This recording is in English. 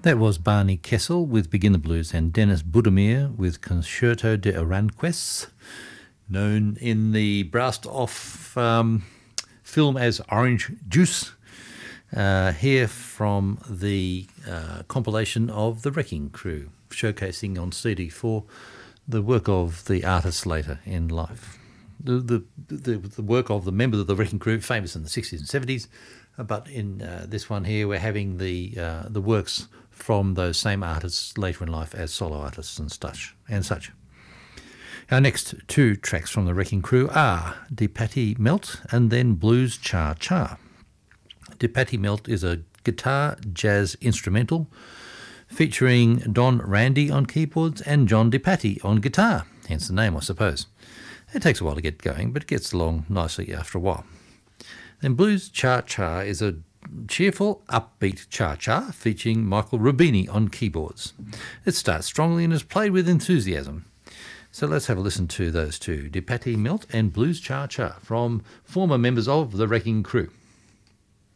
That was Barney Kessel with Begin the Blues and Dennis Budimir with Concerto de Aranjuez, known in the brassed-off film as Orange Juice, here from the compilation of The Wrecking Crew, showcasing on CD4 the work of the artists later in life. The work of the members of The Wrecking Crew, famous in the 60s and 70s, but in this one here we're having the works from those same artists later in life as solo artists and such. Our next two tracks from The Wrecking Crew are De Patti Melt and then Blues Cha Cha. De Patti Melt is a guitar jazz instrumental featuring Don Randy on keyboards and John De Patti on guitar, hence the name, I suppose. It takes a while to get going, but it gets along nicely after a while. Then Blues Cha Cha is a cheerful, upbeat cha-cha featuring Michael Rubini on keyboards. It starts strongly and is played with enthusiasm. So let's have a listen to those two, De Patti Melt and Blues Cha Cha, from former members of The Wrecking Crew.